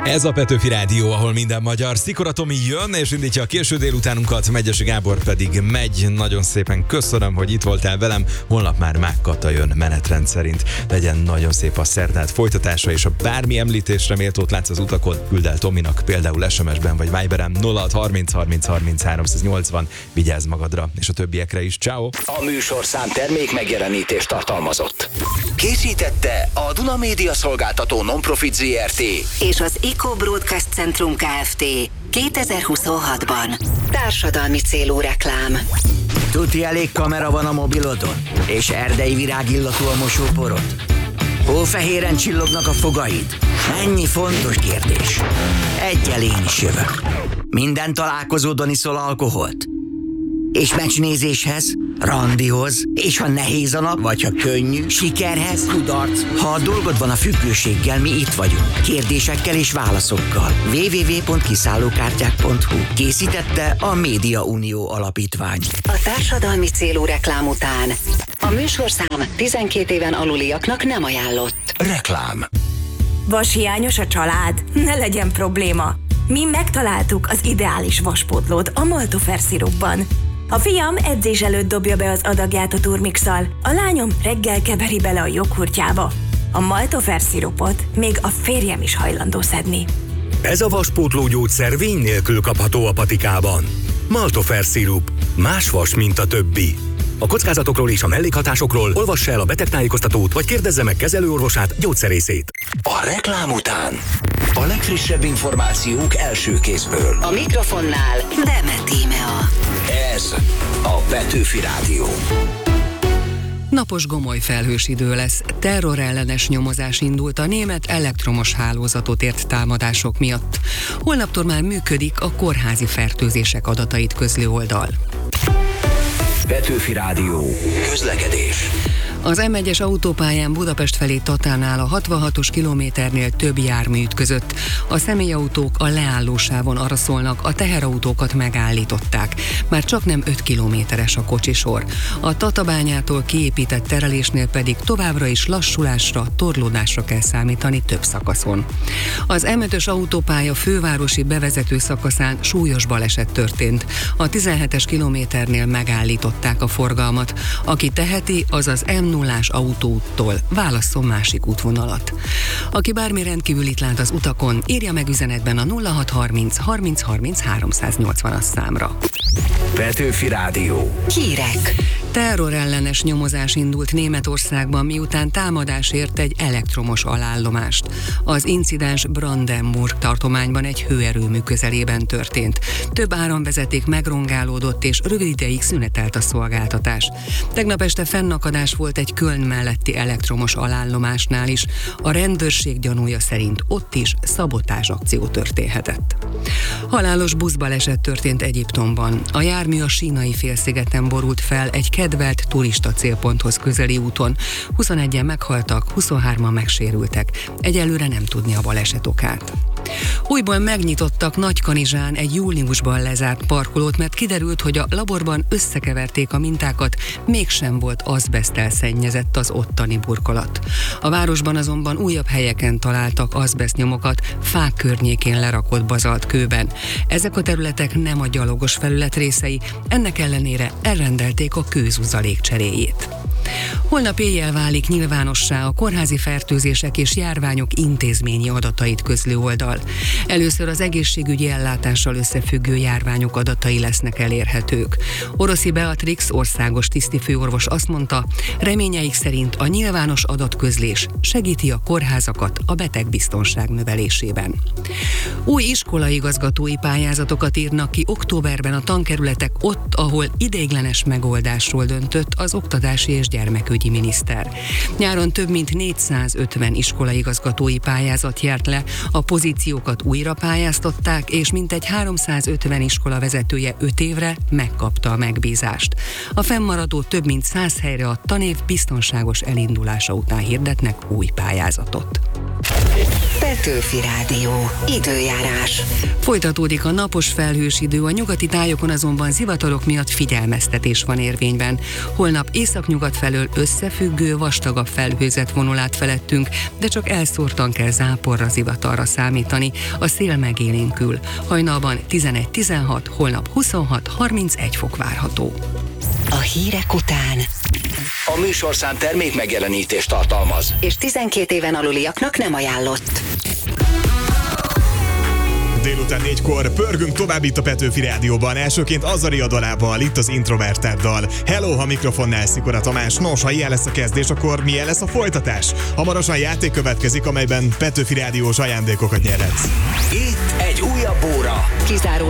Ez a Petőfi Rádió, ahol minden magyar. Szikora Tomi jön és indítja a késő délutánunkat, Megyesi Gábor pedig megy. Nagyon szépen köszönöm, hogy itt voltál velem. Holnap már Mák Kata jön menetrend szerint. Legyen nagyon szép a szerdát folytatása, és ha bármi említésre méltót látsz az utakon, küld el Tominak, például SMS-ben vagy Viberen 0630 30 30 380. Vigyázz magadra, és a többiekre is. Ciao. A műsorszám termék megjelenítést tartalmazott. Készítette a Duna Média Szolgáltató Nonprofit Zrt. és az Eco Broadcast Centrum Kft. 2026-ban. Társadalmi célú reklám. Tuti elég kamera van a mobilodon? És erdei virágillatú a mosóporod? Hófehéren csillognak a fogaid? Ennyi fontos kérdés. Egyel én is jövök. Minden találkozódon iszol alkoholt? És meccsnézéshez, randihoz, és ha nehéz a nap, vagy ha könnyű, sikerhez, kudarc. Ha a dolgod van a függőséggel, mi itt vagyunk. Kérdésekkel és válaszokkal. www.kiszállókártyák.hu. Készítette a Média Unió Alapítvány. A társadalmi célú reklám után a műsorszám 12 éven aluliaknak nem ajánlott. Reklám. Vashiányos a család? Ne legyen probléma. Mi megtaláltuk az ideális vaspótlót a Maltofer szirupban. A fiam edzés előtt dobja be az adagját a turmixal, a lányom reggel keveri bele a joghurtjába. A Maltofer szirupot még a férjem is hajlandó szedni. Ez a vaspótló gyógyszer vény nélkül kapható a patikában. Maltofer szirup. Más vas, mint a többi. A kockázatokról és a mellékhatásokról olvassa el a betegtájékoztatót, vagy kérdezze meg kezelőorvosát, gyógyszerészét. A reklám után a legfrissebb információk első kézből. A mikrofonnál Demet Tímea. Ez a Petőfi Rádió. Napos gomoly felhős idő lesz. Terrorellenes nyomozás indult a német elektromos hálózatot ért támadások miatt. Holnaptól már működik a kórházi fertőzések adatait közlő oldal. Petőfi Rádió. Közlekedés. Az M1-es autópályán Budapest felé Tatánál a 66-os kilométernél több jármű ütközött. A személyautók a leállósávon araszolnak, a teherautókat megállították. Már csak nem 5 kilométeres a kocsisor. A Tatabányától kiépített terelésnél pedig továbbra is lassulásra, torlódásra kell számítani több szakaszon. Az M5-ös autópálya fővárosi bevezető szakaszán súlyos baleset történt. A 17-es kilométernél megállították a forgalmat. Aki teheti, azaz M0-ás autóúttól válasszon másik útvonalat. Aki bármi rendkívülit lát az utakon, írja meg üzenetben a 0630 30 30 380-as számra. Petőfi Rádió. Hírek. Terrorellenes nyomozás indult Németországban, miután támadás ért egy elektromos alállomást. Az incidens Brandenburg tartományban egy hőerőmű közelében történt. Több áramvezeték megrongálódott, és rövid ideig szünetelt a szolgáltatás. Tegnap este fennakadás volt egy Köln melletti elektromos alállomásnál is. A rendőrség gyanúja szerint ott is szabotázsakció történhetett. Halálos buszbaleset történt Egyiptomban. A jármű a Sínai félszigeten borult fel egy kedvelt turista célponthoz közeli úton. 21-en meghaltak, 23-an megsérültek. Egyelőre nem tudni a baleset okát. Újból megnyitottak Nagykanizsán egy júliusban lezárt parkolót, mert kiderült, hogy a laborban összekeverték a mintákat, mégsem volt azbeszttel szennyezett az ottani burkolat. A városban azonban újabb helyeken találtak azbesztnyomokat, fák környékén lerakott bazalt kőben. Ezek a területek nem a gyalogos felület részei, ennek ellenére elrendelték a kőzuzalék cseréjét. Holnap éjjel válik nyilvánossá a kórházi fertőzések és járványok intézményi adatait közlő oldal. Először az egészségügyi ellátással összefüggő járványok adatai lesznek elérhetők. Oroszi Beatrix országos tisztifőorvos azt mondta, reményeik szerint a nyilvános adatközlés segíti a kórházakat a betegbiztonság növelésében. Új iskolaigazgatói pályázatokat írnak ki októberben a tankerületek ott, ahol ideiglenes megoldásról döntött az oktatási és gyermekügyi miniszter. Nyáron több mint 450 iskolaigazgatói pályázat járt le, a pozíciókat új díjra pályáztatták, és mintegy 350 iskola vezetője 5 évre megkapta a megbízást. A fennmaradó több mint 100 helyre a tanév biztonságos elindulása után hirdetnek új pályázatot. Petőfi Rádió. Időjárás. Folytatódik a napos felhős idő, a nyugati tájokon azonban zivatarok miatt figyelmeztetés van érvényben. Holnap északnyugat felől összefüggő, vastagabb felhőzet vonul át felettünk, de csak elszórtan kell záporra, zivatarra számítani. A szél megélénkül. Hajnalban 11-16, holnap 26-31 fok várható. A hírek után. A műsorszám termék megjelenítést tartalmaz. És 12 éven aluliaknak nem ajánlott. Délután 4-kor pörgünk tovább itt a Petőfi Rádióban. Elsőként Azaria dalával, itt az Introverted dal. Hello, ha mikrofonnál Szikora Tamás. Nos, ha ilyen lesz a kezdés, akkor milyen lesz a folytatás? Hamarosan játék következik, amelyben Petőfi Rádiós ajándékokat nyerhetsz. Itt egy újabb óra. Kizárólag